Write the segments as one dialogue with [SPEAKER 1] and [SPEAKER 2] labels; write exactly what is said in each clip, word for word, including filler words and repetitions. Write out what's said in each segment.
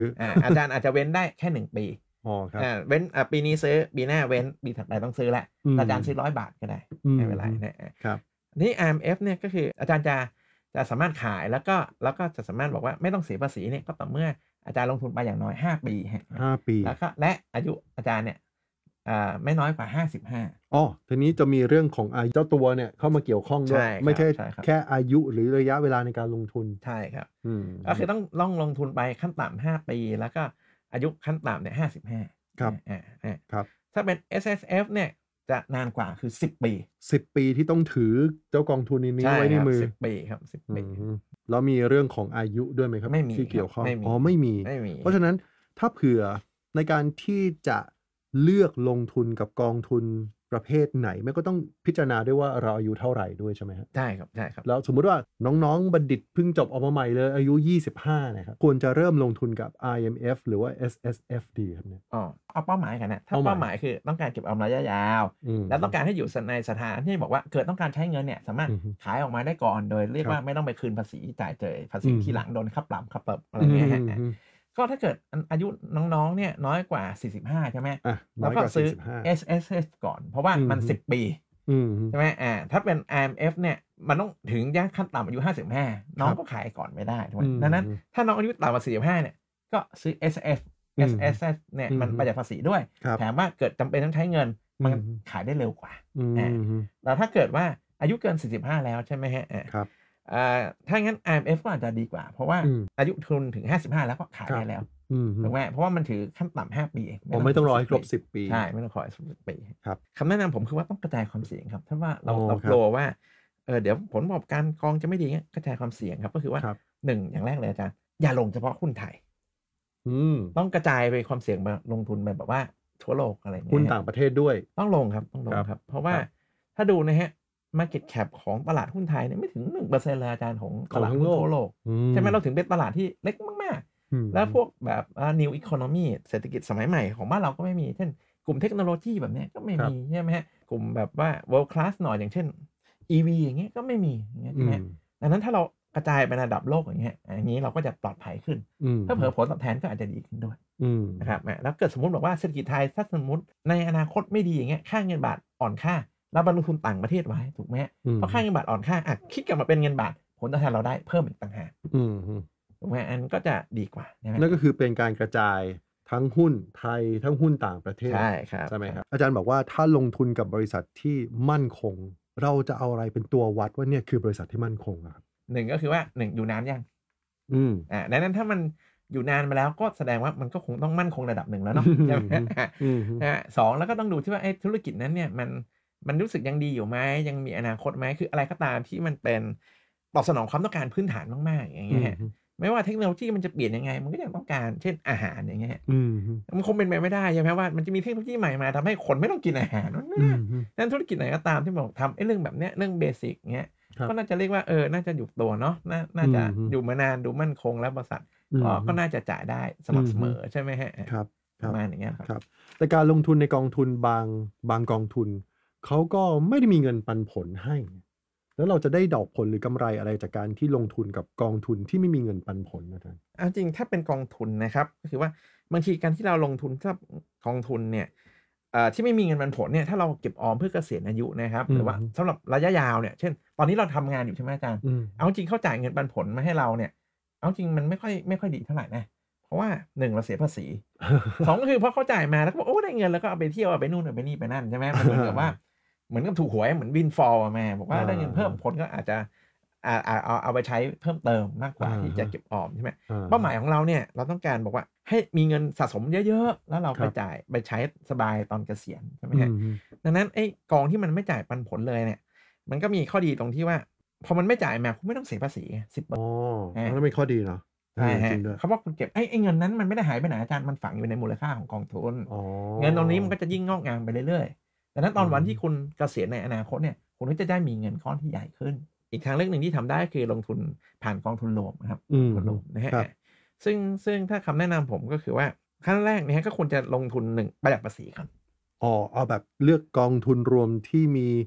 [SPEAKER 1] อ่าอาจารย์อาจจะเว้นได้แค่หนึ่งปี
[SPEAKER 2] อ๋อครับ
[SPEAKER 1] อ่าเว้นอ่าปีนี้ซื้อปีหน้าเว้นปีถัดไปต้องซื้อแล้วอาจารย์ซื้อร้อยบาทก็ได้ไม่เป็นไรนะครับนี่ อาร์ เอ็ม เอฟ เนี่ยก็คืออาจารย์จะจะสามารถขายแล้วก็แล้วก็จะสามารถบอกว่าไม่ต้องเสียภาษีเนี่ยก็ต่อเมื่ออาจารย์ลงทุนไปอย่างน้อยห้าปีฮะ
[SPEAKER 2] ห้าปี
[SPEAKER 1] แล้วก็และอายุอาจารย์เนี่ยอ่าไม่น้อยกว่าห้าสิบห้า
[SPEAKER 2] อ๋อทีนี้จะมีเรื่องของอายุเจ้าตัวเนี่ยเข้ามาเกี่ยวข้องด้วย
[SPEAKER 1] ใช่ครับ
[SPEAKER 2] ไม่ใช่
[SPEAKER 1] ใช่ครับ
[SPEAKER 2] แค่อายุหรือระยะเวลาในการลงทุน
[SPEAKER 1] ใช่ครับ
[SPEAKER 2] อืม
[SPEAKER 1] ก็คือต้องต้องลงทุนไปขั้นต่ำห้าปีแล้วก็อายุขั้นต่ำเนี่ยห้าสิบห้า
[SPEAKER 2] ครับ
[SPEAKER 1] อาอ่า
[SPEAKER 2] ครับ
[SPEAKER 1] ถ้าเป็น เอส เอส เอฟ เนี่ยจะนานกว่าคือสิบปี
[SPEAKER 2] สิบปีที่ต้องถือเจ้ากองทุนนี้
[SPEAKER 1] ใช่
[SPEAKER 2] ไว้ในมือ
[SPEAKER 1] ครับสิบปีครับสิบ
[SPEAKER 2] อื
[SPEAKER 1] ปี
[SPEAKER 2] มแล้วมีเรื่องของอายุด้วยไหมครับ
[SPEAKER 1] ไม่มี
[SPEAKER 2] ที่
[SPEAKER 1] ครับ
[SPEAKER 2] เกี่ยวข้อง
[SPEAKER 1] ไม่มี
[SPEAKER 2] อ๋อไม่มี
[SPEAKER 1] ไม่มี
[SPEAKER 2] เพราะฉะนั้นถ้าเผื่อในการที่จะเลือกลงทุนกับกองทุนประเภทไหนมันก็ต้องพิจารณาด้วยว่าเราอายุเท่าไหร่ด้วยใช่ไหมครับ
[SPEAKER 1] ใช่ครับใช่ครับ
[SPEAKER 2] แล้วสมมุติว่าน้องๆบัณฑิตเพิ่งจบออกมาใหม่เลยอายุยี่สิบห้านะครับควรจะเริ่มลงทุนกับ อาร์ เอ็ม เอฟ หรือว่า เอส เอส เอฟ ดีครับเนี่ย
[SPEAKER 1] อ๋อเอาเป้าหมายกันนะถ้า
[SPEAKER 2] เป้าหมาย
[SPEAKER 1] เป้าหมายคือต้องการเก็บออมระยะยาว
[SPEAKER 2] อืม
[SPEAKER 1] แล้วต้องการให้อยู่ในสถานที่บอกว่าเกิดต้องการใช้เงินเนี่ยสามารถ
[SPEAKER 2] อือฮึ
[SPEAKER 1] ขายออกมาได้ก่อนโดยเรียก
[SPEAKER 2] ครับ
[SPEAKER 1] ว่าไม่ต้องไปคืนภาษีจ่ายเจอภาษี
[SPEAKER 2] อือฮึ
[SPEAKER 1] ทีหลังโดนค่าปรับค่าปรับอะไร
[SPEAKER 2] อื
[SPEAKER 1] เงี้ยฮะ
[SPEAKER 2] อฮึ
[SPEAKER 1] ก็ถ้าเกิดอายุน้องๆเนี่ยน้อยกว่าสี่สิบห้าใช่ไหม
[SPEAKER 2] อะน้อยกว่า
[SPEAKER 1] แล้วก็ซื้อ
[SPEAKER 2] สี่สิบห้า
[SPEAKER 1] เอส เอส เอฟ ก่อนเพราะว่ามัน
[SPEAKER 2] อือฮึ
[SPEAKER 1] สิบปี
[SPEAKER 2] อือฮึ
[SPEAKER 1] ใช่ไหมอ่าถ้าเป็น อาร์ เอ็ม เอฟ เนี่ยมันต้องถึงย่างขั้นต่ำอายุห้าสิบห้าน้อง
[SPEAKER 2] ครับ
[SPEAKER 1] ก็ขายก่อนไม่ได้ถูกไหม
[SPEAKER 2] อื
[SPEAKER 1] ดังนั้น
[SPEAKER 2] อ
[SPEAKER 1] ถ้าน้องอายุต่ำกว่าสี่สิบห้าเนี่ยก็ซื้อ เอส เอฟ
[SPEAKER 2] อือฮึ
[SPEAKER 1] เอส เอส เอฟ เนี่ย
[SPEAKER 2] อือฮึ
[SPEAKER 1] มันประหยัดภาษีด้วย
[SPEAKER 2] ครับ
[SPEAKER 1] แถมว่าเกิดจำเป็นต้องใช้เงินมัน
[SPEAKER 2] อือฮึ
[SPEAKER 1] ขายได้เร็วกว่า
[SPEAKER 2] อื
[SPEAKER 1] อา
[SPEAKER 2] อฮึ
[SPEAKER 1] แล้วถ้าเกิดว่าอายุเกินสี่สิบห้าแล้วใช่ไหมครับอา
[SPEAKER 2] ครับ
[SPEAKER 1] อ่าถ้างั้น อาร์ เอ็ม เอฟ ก็อาจจะดีกว่าเพราะว่า
[SPEAKER 2] อืม
[SPEAKER 1] อายุทุนถึงห้าสิบห้าแล้วก็ขาย
[SPEAKER 2] ครับ
[SPEAKER 1] ได้แล้ว
[SPEAKER 2] อือฮึ
[SPEAKER 1] ถูกไหมเพราะว่ามันถือขั้นต่ำห้าปีเอง
[SPEAKER 2] อ๋อ
[SPEAKER 1] ไม่ต้องถึงสิบ
[SPEAKER 2] ไม่ต้องรอให้คร
[SPEAKER 1] ปี
[SPEAKER 2] บสิบปี
[SPEAKER 1] ใช่ไม่ต้องขอสิบปี
[SPEAKER 2] ครับ
[SPEAKER 1] คำแนะนำผมคือว่าต้องกระจายความเสี่ยงครับถ้าว่า
[SPEAKER 2] อ๋
[SPEAKER 1] เรา
[SPEAKER 2] อ
[SPEAKER 1] เรา
[SPEAKER 2] ครับ
[SPEAKER 1] กลัวว่าเอ่อเดี๋ยวผลประกอบการกองจะไม่ดีเงี้ยกระจายความเสี่ยงครับก็คือว่า
[SPEAKER 2] ครับ
[SPEAKER 1] หนึ่งอย่างแรกเลยอาจารย์อย่าลงเฉพาะหุ้นไทย
[SPEAKER 2] อืม
[SPEAKER 1] ต้องกระจายไปความเสี่ยงมาลงทุนไปแบบว่าทั่วโลกอะไรอย่างเงี้ยครับ
[SPEAKER 2] หุ้นต่างประเทศด้วย
[SPEAKER 1] ต้องลงครับต้องล
[SPEAKER 2] ครับ
[SPEAKER 1] งครับเพราะว่า
[SPEAKER 2] ครับ
[SPEAKER 1] ถ้าดูนะครับ market cap ของตลาดหุ้นไทยเนี่ยไม่ถึงหนึ่งเปอร์เซ็นต์เปอร์เซ็นต์เลยอาจารย์ของตลาด
[SPEAKER 2] ของทั้งโลก
[SPEAKER 1] หุ้นทั่วโลก
[SPEAKER 2] อื
[SPEAKER 1] ใช่ไห
[SPEAKER 2] ม
[SPEAKER 1] มเราถึงเป็นตลาดที่เล็กมาก
[SPEAKER 2] อืม
[SPEAKER 1] ๆแล้วพวกแบบอ่า new economy เศรษฐกิจสมัยใหม่ของบ้านเราก็ไม่มีเช่นกลุ่มเทคโนโลยีแบบเนี้ยก็ไม่มี
[SPEAKER 2] ครับ
[SPEAKER 1] ใช่ไหมครับกลุ่มแบบว่า world class หน่อยอย่างเช่น อี วี อย่างเงี้ยก็ไม่มีอย่างเงี้ยใช่
[SPEAKER 2] อืม
[SPEAKER 1] ไหมครับดังนั้นถ้าเรากระจายไประดับโลกอย่างเงี้ยอย่างงี้เราก็จะปลอดภัยขึ้น
[SPEAKER 2] อืม
[SPEAKER 1] เผลอๆผลตอบแทนก็อาจจะดีขึ้นด้วย
[SPEAKER 2] อืม
[SPEAKER 1] นะครับอ่าแล้วเกิดสมมุติบอกว่าเศรษฐกิจไทยถ้าสมมุติในอนาคตไม่ดีอย่างเงี้ยค่าเงินบาทอ่อนค่าเราไปลงทุนต่างประเทศไว้ถูกไหมครับ
[SPEAKER 2] อืม
[SPEAKER 1] เพราะค่าเงินบาทอ่อนค่าอะคิดกลับมาเป็นเงินบาทผลตอบแทนเราได้เพิ่มอีกต่างหาก
[SPEAKER 2] อืม
[SPEAKER 1] ถูกไหมอันก็จะดีกว่าใช่ไหม
[SPEAKER 2] นั่นก็คือเป็นการกระจายทั้งหุ้นไทยทั้งหุ้นต่างประเทศ
[SPEAKER 1] ใช่ครับ
[SPEAKER 2] ใช่ไหม
[SPEAKER 1] ครับ
[SPEAKER 2] ครับอาจารย์บอกว่าถ้าลงทุนกับบริษัทที่มั่นคงเราจะเอาอะไรเป็นตัววัดว่าเนี่ยคือบริษัทที่มั่นคงอะครับ
[SPEAKER 1] หนึ่งก็คือว่าหนึ่งอยู่นานยัง
[SPEAKER 2] อืม
[SPEAKER 1] อาดังนั้นถ้ามันอยู่นานมาแล้วก็แสดงว่ามันก็คงต้องมั่นคงระดับหนึ่งแล้วเนาะใช่ไหม
[SPEAKER 2] อืม
[SPEAKER 1] ครับสองแล้วก็ต้องดูที่ว่าไอ้ธุรกิจนั้นเนี่ยมันมันรู้สึกยังดีอยู่ไหมยังมีอนาคตไหมคืออะไรก็ตามที่มันเป็นตอบสนองความต้องการพื้นฐานมากๆอย่าง
[SPEAKER 2] อื
[SPEAKER 1] เงี้ย
[SPEAKER 2] ม
[SPEAKER 1] ครับไม่ว่าเทคโนโลยีมันจะเปลี่ยนยังไงมันก็ยังต้องการเช่นอาหารอย่างเงี้ยครับ
[SPEAKER 2] อืม
[SPEAKER 1] มันคงเป็นไปไม่ได้ใช่ไหมว่ามันจะมีเทคโนโลยีใหม่มาทำให้คนไม่ต้องกินอาหารมันไม่
[SPEAKER 2] อื
[SPEAKER 1] ได้
[SPEAKER 2] ม
[SPEAKER 1] ดังนั้นธุรกิจไหนก็ตามที่บอกทำไอ้เรื่องแบบเนี้ยเรื่องเบสิกเงี้ย
[SPEAKER 2] ครับ
[SPEAKER 1] ก็น่าจะเรียกว่าเออน่าจะอยู่ตัวเนาะน่าน่าจะ
[SPEAKER 2] อืม
[SPEAKER 1] อยู่มานานดูมั่นคงแล้วบริษัท
[SPEAKER 2] อื
[SPEAKER 1] ก็ก็
[SPEAKER 2] ม
[SPEAKER 1] น่าจะจ่ายได้สม่ำเสมอใช่ไหมครับอา
[SPEAKER 2] ครับ
[SPEAKER 1] ประมาณอย่างเงี้ยครับ
[SPEAKER 2] ครับแต่การลงทุนในกองทุนบางบางกองทุนเขาก็ไม่ได้มีเงินปันผลให้แล้วเราจะได้ดอกผลหรือกำไรอะไรจากการที่ลงทุนกับกองทุนที่ไม่มีเงินปันผลนะท่าน
[SPEAKER 1] เอาจริงถ้าเป็นกองทุนนะครับก็คือว่าบางทีการที่เราลงทุนถ้ากองทุนเนี่ยเอ่อที่ไม่มีเงินปันผลเนี่ยถ้าเราเก็บออมเพื่อเกษียณอายุนะครับ
[SPEAKER 2] อืม
[SPEAKER 1] หรือว่าสำหรับระยะยาวเนี่ยเช่นตอนนี้เราทำงานอยู่ใช่ไหมอาจารย์
[SPEAKER 2] อืม
[SPEAKER 1] เอาจริงเขาจ่ายเงินปันผลมาให้เราเนี่ยเอาจริงมันไม่ค่อยไม่ค่อยดีเท่าไรนะเพราะว่าหนึ่งเราเสียภาษี สองก็คือเพราะเขาจ่ายมาแล้วก็บอกโอ้ได้เงินแล้วก็เอาไปเที่ยวเอาไปนู่นเอาไปนี่ไปนั่นใช่ไหมมันเหมือนกับว่าเหมือนกับถูกหวยเหมือน windfall อะแม่บอกว่าได้เงินเพิ่มผลก็อาจจะอ่าอ่าเอาเอาไปใช้เพิ่มเติมมากกว่า
[SPEAKER 2] อา
[SPEAKER 1] ที่จะ
[SPEAKER 2] ฮะ
[SPEAKER 1] เก็บออมใช่ไหม
[SPEAKER 2] อา
[SPEAKER 1] เป้าหมายของเราเนี่ยเราต้องการบอกว่าให้มีเงินสะสมเยอะๆแล้วเรา
[SPEAKER 2] ครับ
[SPEAKER 1] ไปจ่ายไปใช้สบายตอนเกษียณใช่ไหมครับ
[SPEAKER 2] อืมฮึ
[SPEAKER 1] ดังนั้นไอ้กองที่มันไม่จ่ายปันผลเลยเนี่ยมันก็มีข้อดีตรงที่ว่าพอมันไม่จ่ายมาคุณไม่ต้องเสียภาษีไงสิบเปอ
[SPEAKER 2] อ๋อ
[SPEAKER 1] ร์อา
[SPEAKER 2] อันนั้นเป็นข้อดีเนาะเอ
[SPEAKER 1] ใช่ครับ
[SPEAKER 2] อจริงด้วย
[SPEAKER 1] เขาบอกคุณเก็บไอ้ไอ้เงินนั้นมันไม่ได้หายไปไหนอาจารย์มันฝังอยู่ในมูลค่าของกองทุน
[SPEAKER 2] อ๋อ
[SPEAKER 1] เงินตรงนี้มันก็จะยิ่งงอกงามไปเรื่อยๆดังนั้นต
[SPEAKER 2] อื
[SPEAKER 1] อนวันที่
[SPEAKER 2] ม
[SPEAKER 1] คุณเกษียณในอนาคตเนี่ยคุณก็จะได้มีเงินก้อนที่ใหญ่ขึ้นอีกทางเลือกหนึ่งที่ทำได้ก็คือลงทุนผ่านกองทุนรวมนะครับ
[SPEAKER 2] อืมฮึ
[SPEAKER 1] กองทุนรวมนะครั
[SPEAKER 2] ครับ
[SPEAKER 1] บอาซึ่งซึ่งถ้าคำแนะนำผมก็คือว่าขั้นแรกเนี่ยครับก็ควรจะลงทุนหนึ่งประหยัดภาษีก่อน
[SPEAKER 2] อ๋อเอาแบบเลือกกองทุนรวมที่มี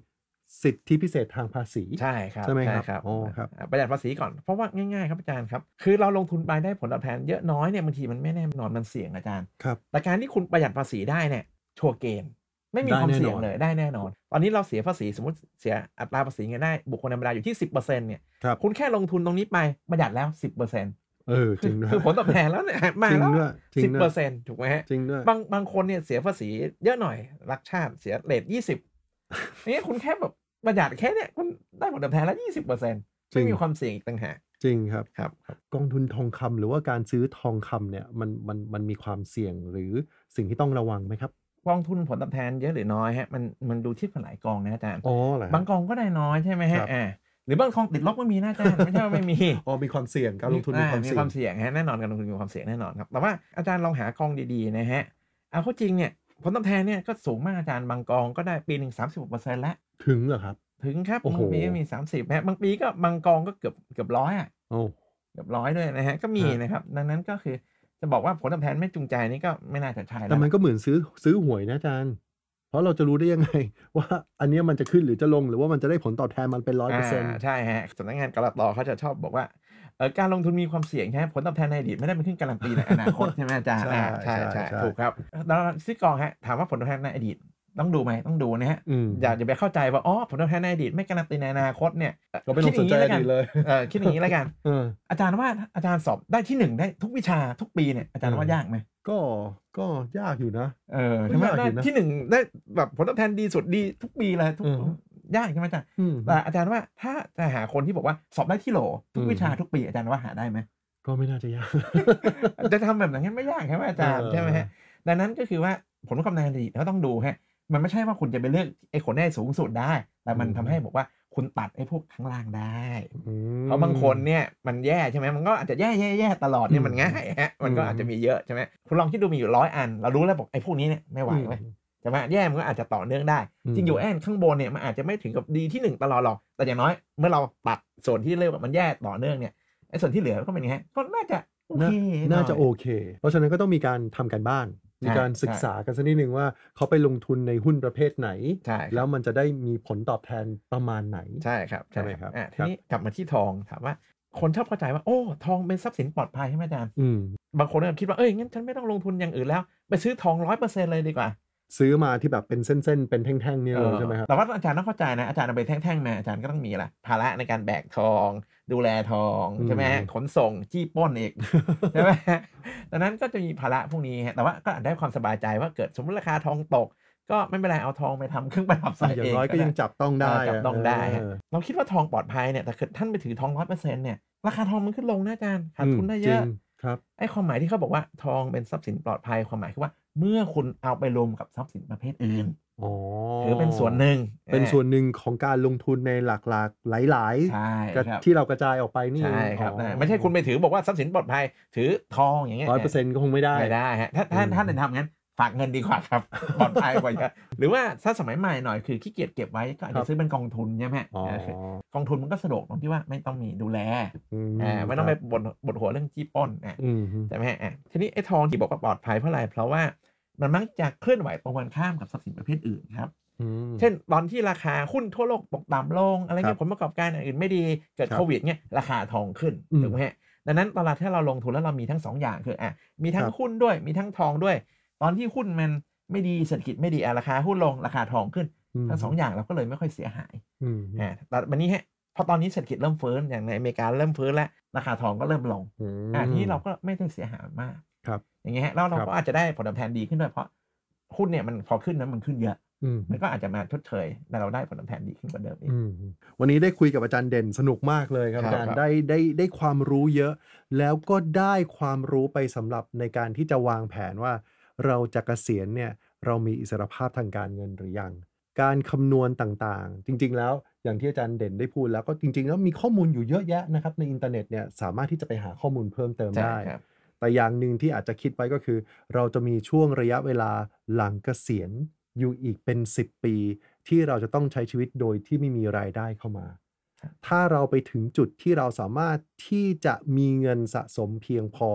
[SPEAKER 2] สิทธิพิเศษทางภาษี
[SPEAKER 1] ใช่ครับ
[SPEAKER 2] ใช่ไหม
[SPEAKER 1] ใช่
[SPEAKER 2] ครับ
[SPEAKER 1] ครับ
[SPEAKER 2] อ๋อครับ
[SPEAKER 1] อ่าประหยัดภาษีก่อนเพราะว่าง่ายๆครับอาจารย์ครับคือเราลงทุนไปได้ผลตอบแทนเยอะน้อยเนี่ยบางทีมันไม่แน่นอนมันเสี่ยงอาจารย์
[SPEAKER 2] ครับ
[SPEAKER 1] แต่การที่คุณประหยัดภาษีได้เนี่ยชัวร์เกมไม่มี
[SPEAKER 2] ได้
[SPEAKER 1] ความ
[SPEAKER 2] แน่
[SPEAKER 1] เสี่
[SPEAKER 2] น
[SPEAKER 1] ยง
[SPEAKER 2] อน
[SPEAKER 1] เลยได้แน่นอน ตอนนี้เราเสียภาษีสมมุติเสียอัตราภาษีเงินได้บุคคลธรรมดาอยู่ที่ สิบเปอร์เซ็นต์ เนี่ย
[SPEAKER 2] ครับ
[SPEAKER 1] คุณแค่ลงทุนตรงนี้ไปประหยัดแล้ว สิบเปอร์เซ็นต์
[SPEAKER 2] เออ
[SPEAKER 1] คื
[SPEAKER 2] จริ
[SPEAKER 1] อ
[SPEAKER 2] งด้วย
[SPEAKER 1] คือผลตอบแทนแล้วเนี่ยมา
[SPEAKER 2] จริง
[SPEAKER 1] แล้ว
[SPEAKER 2] ด้วยจริ
[SPEAKER 1] สิ
[SPEAKER 2] ง
[SPEAKER 1] บ
[SPEAKER 2] ด้
[SPEAKER 1] เป
[SPEAKER 2] ว
[SPEAKER 1] อย ร์เซ็นต์ ถูกไหมครับ
[SPEAKER 2] จริงด้วย
[SPEAKER 1] บางบางคนเนี่ยเสียภาษีเยอะหน่อยรักชาติเสียเรท ยี่สิบ อย่างเงี้ยคุณแค่แบบประหยัดแค่เนี้ยคุณได้ผลตอบแทนแล้ว ยี่สิบเปอร์เซ็นต์
[SPEAKER 2] จริ
[SPEAKER 1] ไม่
[SPEAKER 2] ง
[SPEAKER 1] มีความเสี่ยงอีกต่างหาก
[SPEAKER 2] จริงครับ
[SPEAKER 1] ครับ ครับ
[SPEAKER 2] กองทุนทองคำหรือว่าการซื้อทองคำเนี่ยมันมันมันมีความเสี่ยงหรือสิ่งที่ต้องระวังไหมครับ?
[SPEAKER 1] กองทุนผลตอบแทนเยอะหรือน้อยครับมันมันดูเทียบกับหลายกองนะอาจารย์
[SPEAKER 2] อ๋อ เหรอครับ
[SPEAKER 1] บางกองก็ได้น้อยใช่ไหมค
[SPEAKER 2] ค
[SPEAKER 1] รั
[SPEAKER 2] ร
[SPEAKER 1] บ
[SPEAKER 2] ับ
[SPEAKER 1] อาหรือบางกองติดลบก็มีนะอาจารย์ ไม่ใช่ว่าไม่มี
[SPEAKER 2] อ๋อ มีความเสี่ยง การลงทุนมีความ
[SPEAKER 1] มี
[SPEAKER 2] เสี่
[SPEAKER 1] ค
[SPEAKER 2] ยง
[SPEAKER 1] วามเสี่ยงครับแน่นอนการลงทุนมีความเสี่ยงแน่นอนครับแต่ว่าอาจารย์ลองหากองดีๆนะครับเอาเข้าจริงเนี่ยผลตอบแทนเนี่ยก็สูงมากอาจารย์บางกองก็ได้ปีหนึ่ง สามสิบหกเปอร์เซ็นต์ แล้ว
[SPEAKER 2] ถึงเหรอครับ?
[SPEAKER 1] ถึงครับ
[SPEAKER 2] โอ้โฮ
[SPEAKER 1] บางปีก็มี สามสิบ ครับบางปีก็บางกองก็เกือบเกือบ ร้อย อะ
[SPEAKER 2] โอ้
[SPEAKER 1] เกือบ ร้อย ด้วยนะครับก็มี
[SPEAKER 2] ครับ
[SPEAKER 1] นะครับดังนั้นก็คือจะบอกว่าผลตอบแทนไม่จูงใจนี่ก็ไม่น่าจะใช่แล้
[SPEAKER 2] แต่
[SPEAKER 1] ว
[SPEAKER 2] มันก็เหมือนซื้อซื้อหวยนะอาจารย์ เพราะเราจะรู้ได้ยังไง ว่าอันเนี้ยมันจะขึ้นหรือจะลงหรือว่ามันจะได้ผลตอบแทนมันเป็น ร้อย
[SPEAKER 1] อา
[SPEAKER 2] เปอร์เซ็นต์
[SPEAKER 1] ใช่ครับสำนักงานกลตเขาจะชอบบอกว่าเอ่อการลงทุนมีความเสี่ยงใช่ไหมผลตอบแทนในอดีตไม่ได้เป็นเครื่องการันตีในอนาคต ใช่ไหมอาจารย์
[SPEAKER 2] ใช่
[SPEAKER 1] อาใช่
[SPEAKER 2] ใช่
[SPEAKER 1] ๆ
[SPEAKER 2] ๆ
[SPEAKER 1] ถูกครับแล้วซื้อกองครับถามว่าผลตอบแทนในอดีตต้องดูไหมต้องดูนะครับ
[SPEAKER 2] อืม
[SPEAKER 1] อย่าอย่าไปเข้าใจว่าอ๋อผลตอบแทนในอดีตไม่การันตีในอนาคตเนี่ย
[SPEAKER 2] ก็ไม่ต้องสนใจอดีตเลย
[SPEAKER 1] เอ่อคิดอย่างงี้แล้วกัน
[SPEAKER 2] เออ
[SPEAKER 1] อาจารย์ว่าอาจารย์สอบได้ที่ หนึ่ง ได้ทุกวิชาทุกปีเนี่ยอาจารย์ว่ายากไหม?
[SPEAKER 2] ก็ ก็ยากอยู่นะ
[SPEAKER 1] เออ
[SPEAKER 2] ก็
[SPEAKER 1] ใช่ไหม
[SPEAKER 2] ยาก
[SPEAKER 1] ได้
[SPEAKER 2] อยู่นะ
[SPEAKER 1] ที่ หนึ่ง ได้แบบผลตอบแทนดีสุดดีทุกปีเลยทุก
[SPEAKER 2] อือฮึ
[SPEAKER 1] ยากใช่ไหมอาจารย์
[SPEAKER 2] อืม
[SPEAKER 1] แต่อาจารย์ว่าถ้าจะหาคนที่บอกว่าสอบได้ที่โหลทุกวิชา
[SPEAKER 2] อือฮึ
[SPEAKER 1] ทุกปีอาจารย์ว่าหาได้ไหม?
[SPEAKER 2] ก็ไม่น่าจะยาก
[SPEAKER 1] จะทำแบบนั้นไม่ยากใช่ไหมอาจารย์
[SPEAKER 2] เออ
[SPEAKER 1] ใช่ไหมครับดังนั้นก็คือว่าผลกำไรในอดีตก็ต้องดูครับมันไม่ใช่ว่าคุณจะไปเลือกไอ้คนได้สูงสุดได้ แต่มัน
[SPEAKER 2] อือฮึ
[SPEAKER 1] ทำให้บอกว่าคุณตัดไอ้พวกข้างล่างได้
[SPEAKER 2] อื
[SPEAKER 1] เพราะบางคน
[SPEAKER 2] ม
[SPEAKER 1] เนี่ยมันแย่ใช่ไหมมันก็อาจจะแย่ๆๆตลอดเนี่ย
[SPEAKER 2] อืม
[SPEAKER 1] มันง่ายครับมันก็
[SPEAKER 2] อืม
[SPEAKER 1] อาจจะมีเยอะใช่ไหมคุณลองคิดดูมีอยู่ ร้อย อันเรารู้แล้วบอกไอ้พวกนี้เนี่ยไม่ไหว
[SPEAKER 2] อืม
[SPEAKER 1] เว้ยใช่ไหมแย่มันก็อาจจะต่อเนื่องได้
[SPEAKER 2] อืม
[SPEAKER 1] จริงอยู่แอ้นข้างบนเนี่ยมันอาจจะไม่ถึงกับดีที่ หนึ่ง ตลอดหรอกแต่อย่างน้อยเมื่อเราตัดส่วนที่เรียกว่ามันแย่ต่อเนื่องเนี่ยไอ้ส่วนที่เหลือก็เป็นไงครับก็น่าจะโอ
[SPEAKER 2] น่า
[SPEAKER 1] เคห
[SPEAKER 2] น่า
[SPEAKER 1] อย
[SPEAKER 2] จะโอเค เพราะฉะนั้นก็ต้องมีการทำการบ้าน มี
[SPEAKER 1] ใช่
[SPEAKER 2] การศึก
[SPEAKER 1] ใช่
[SPEAKER 2] ษากันสักนิดหนึ่งว่าเขาไปลงทุนในหุ้นประเภทไหน
[SPEAKER 1] ใช่ค
[SPEAKER 2] แล้
[SPEAKER 1] รั
[SPEAKER 2] ว
[SPEAKER 1] บ
[SPEAKER 2] มันจะได้มีผลตอบแทนประมาณไหน
[SPEAKER 1] ใช่ครับ
[SPEAKER 2] ใช่ไหมครับ
[SPEAKER 1] อาที
[SPEAKER 2] ครับ
[SPEAKER 1] นี้กลับมาที่ทองถามว่าคนชอบเข้าใจว่าโอ้ทองเป็นทรัพย์สินปลอดภัยใช่ไหมอาจารย์
[SPEAKER 2] อืม
[SPEAKER 1] บางคนก็คิดว่าเฮ้ยงั้นฉันไม่ต้องลงทุนอย่างอื่นแล้วไปซื้อทอง ร้อยเปอร์เซ็นต์ เลยดีกว่า
[SPEAKER 2] ซื้อมาที่แบบเป็นเส้น ๆ เป็นแท่ง ๆ เนี่ย
[SPEAKER 1] เอ
[SPEAKER 2] เลย
[SPEAKER 1] อ
[SPEAKER 2] ใช่ไหมครับ?
[SPEAKER 1] แต่ว่าอาจารย์ต้องเข้าใจนะอาจารย์เอาไปแท่ง ๆ มาอาจารย์ก็ต้องมีอะไรภาระในการแบกทอง ดูแลทอง
[SPEAKER 2] อื
[SPEAKER 1] ใช่ไหมครับ
[SPEAKER 2] ม
[SPEAKER 1] ขนส่งจี้ปล้นอีก ใช่ไหมครับดังนั้นก็จะมีภาระพวกนี้ครับแต่ว่าก็อาจได้ความสบายใจว่าเกิดสมมุติราคาทองตก ก็ไม่เป็นไรเอาทองไปทำเครื่องประดับใส่
[SPEAKER 2] อา อย่าง
[SPEAKER 1] เอง
[SPEAKER 2] น้อยก็ยัง
[SPEAKER 1] ได้
[SPEAKER 2] จับต้อง
[SPEAKER 1] เอ
[SPEAKER 2] ได้
[SPEAKER 1] อจับ
[SPEAKER 2] อะ
[SPEAKER 1] ต้องได้ครับ
[SPEAKER 2] เออ
[SPEAKER 1] เราคิดว่าทองปลอดภัยเนี่ยแต่เกิดท่านไปถือทอง ร้อยเปอร์เซ็นต์ เนี่ยราคาทองมันขึ้นลงนะอาจารย์ขาด
[SPEAKER 2] อืม
[SPEAKER 1] ทุนได้
[SPEAKER 2] จ
[SPEAKER 1] เย
[SPEAKER 2] ริ
[SPEAKER 1] อะ
[SPEAKER 2] ง ครับ
[SPEAKER 1] ไอ้ความหมายที่เขาบอกว่าทองเป็นทรัพย์สินปลอดภัยความหมายคือว่าเมื่อคุณเอาไปรวมกับทรัพย์สินประเภทอื่น
[SPEAKER 2] อ๋อ
[SPEAKER 1] ถือเป็นส่วนหนึ่ง
[SPEAKER 2] เป็น
[SPEAKER 1] อา
[SPEAKER 2] ส่วนหนึ่งของการลงทุนในหลาก ๆ หลาย
[SPEAKER 1] ใช่
[SPEAKER 2] ๆ กะ
[SPEAKER 1] ครับ
[SPEAKER 2] ที่เรากระจายออกไปนี่
[SPEAKER 1] ใช่
[SPEAKER 2] เอง
[SPEAKER 1] ครับ
[SPEAKER 2] อ๋อ
[SPEAKER 1] อาไม่ใช่คุณไปถือบอกว่าทรัพย์สินปลอดภัยถือทองอย่างเงี้ย
[SPEAKER 2] ร้อยเปอร์เซ็นต์ ก็คงไม่ได้
[SPEAKER 1] ไม่ได้ครับถ้าถ้า
[SPEAKER 2] อืม
[SPEAKER 1] ถ้าจะทำงั้นฝากเงินดีกว่าครับ ปลอดภัยกว่าเยอะหรือว่าถ้าสมัยใหม่หน่อยคือขี้เกียจเก็บไว้ก็อาจ
[SPEAKER 2] ครั
[SPEAKER 1] จะ
[SPEAKER 2] บ
[SPEAKER 1] ซื้อเป็นกองทุนใช่ไหม
[SPEAKER 2] อ๋อ
[SPEAKER 1] เออคือกองทุนมันก็สะดวกตรงที่ว่าไม่ต้องมีดูแล
[SPEAKER 2] อืม
[SPEAKER 1] อาไม่
[SPEAKER 2] ค
[SPEAKER 1] ต้อง
[SPEAKER 2] รั
[SPEAKER 1] ไป
[SPEAKER 2] บ
[SPEAKER 1] ปวดปวดหัวเรื่องจี้ปล้นอา
[SPEAKER 2] อือฮึ
[SPEAKER 1] ใช่ไหมครับอาทีนี้ไอ้ทองที่บอกว่าปลอดภัยเพราะอะไรเพราะว่ามันมักจะเคลื่อนไหวตรงกันข้ามกับทรัพย์สินประเภทอื่นครับ
[SPEAKER 2] อืม
[SPEAKER 1] เช่นตอนที่ราคาหุ้นทั่วโลกตกต่ำลงอะไร
[SPEAKER 2] ครั
[SPEAKER 1] เงี้
[SPEAKER 2] บ
[SPEAKER 1] ยผลประกอบการอย่างอื่นไม่ดีเกิด
[SPEAKER 2] ครั
[SPEAKER 1] โค
[SPEAKER 2] บ
[SPEAKER 1] วิดเงี้ยราคาทองขึ้น
[SPEAKER 2] อืม
[SPEAKER 1] ถูกไหมครับดังนั้นเวลาที่เราลงทุนแล้วเรามีทั้ง สอง อย่างคืออามีทั้
[SPEAKER 2] ค
[SPEAKER 1] ง
[SPEAKER 2] รับ
[SPEAKER 1] หุ้นด้วยมีทั้งทองด้วย ตอนที่หุ้นมันไม่ดีเศรษฐกิจไม่ดีอาราคาหุ้นลงราคาทองขึ้น
[SPEAKER 2] อือ
[SPEAKER 1] ทั้ง
[SPEAKER 2] ฮ
[SPEAKER 1] สอง อย่างเราก็เลยไม่ค่อยเสียหาย
[SPEAKER 2] อือฮึ
[SPEAKER 1] อาแต่วันนี้ครับพอตอนนี้เศรษฐกิจเริ่มฟื้นอย่างในอเมริกาเริ่มฟื้นแล้วราคาทองก็เริ่มลง
[SPEAKER 2] อื
[SPEAKER 1] อาทีนี้เรา
[SPEAKER 2] ม
[SPEAKER 1] ก็ไม่ได้เสียหายมาก
[SPEAKER 2] ครับ
[SPEAKER 1] อย่างเงี้ยครับแล้วเรา
[SPEAKER 2] ครับ
[SPEAKER 1] ก็อาจจะได้ผลตอบแทนดีขึ้นด้วยเพราะหุ้นเนี่ยมันพอขึ้นแล้วมันขึ้นเยอะ
[SPEAKER 2] อืม
[SPEAKER 1] มันก็อาจจะมาชดเชยแต่เราได้ผลตอบแทนดีขึ้นกว่าเดิมอีก
[SPEAKER 2] อืม วันนี้ได้คุยกับอาจารย์เด่นสนุกมากเลยครับ
[SPEAKER 1] ครับ
[SPEAKER 2] อาจาร
[SPEAKER 1] ครั
[SPEAKER 2] ย์
[SPEAKER 1] บ
[SPEAKER 2] ได้ ได้ ได้ความรู้เยอะ แล้วก็ได้ความรู้ไปสำหรับในการที่จะวางแผนว่าเราจะเกษียณเนี่ยเรามีอิสรภาพทางการเงินหรือยัง การคำนวณต่าง ๆ จริง ๆ แล้วอย่างที่อาจารย์เด่นได้พูดแล้วก็จริง ๆ แล้วมีข้อมูลอยู่เยอะแยะนะครับในอินเทอร์เน็ตเนี่ยสามารถที่จะไปหาข้อมูลเพิ่มเติม
[SPEAKER 1] ใช่
[SPEAKER 2] ได้
[SPEAKER 1] ครับ
[SPEAKER 2] แต่อย่างหนึ่งที่อาจจะคิดไว้ก็คือ เราจะมีช่วงระยะเวลาหลังเกษียณอยู่อีกเป็น สิบ ปีที่เราจะต้องใช้ชีวิตโดยที่ไม่มีรายได้เข้ามา
[SPEAKER 1] ครับ
[SPEAKER 2] ถ้าเราไปถึงจุดที่เราสามารถที่จะมีเงินสะสมเพียงพอ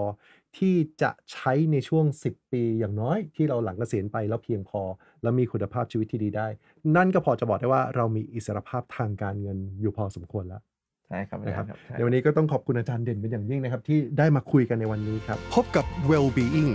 [SPEAKER 2] ที่จะใช้ในช่วงสิบปีอย่างน้อยที่เราหลังเกษียณไปแล้วเพียงพอแล้วมีคุณภาพชีวิตที่ดีได้นั่นก็พอจะบอกได้ว่าเรามีอิสรภาพทางการเงินอยู่พอสมควรแล้ว
[SPEAKER 1] ใช่ครับอา
[SPEAKER 2] นะค
[SPEAKER 1] จา
[SPEAKER 2] รั
[SPEAKER 1] ร
[SPEAKER 2] บ
[SPEAKER 1] ย์ครับใช่
[SPEAKER 2] ในวันนี้ก็ต้องขอบคุณอาจารย์เด่นเป็นอย่างยิ่งนะครับที่ได้มาคุยกันในวันนี้ครับ
[SPEAKER 3] พบกับ Well-being